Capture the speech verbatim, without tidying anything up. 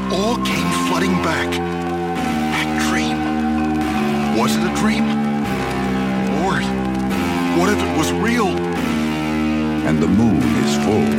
all came flooding back. That dream. Was it a dream? Lord, what if it was real? And the moon is full.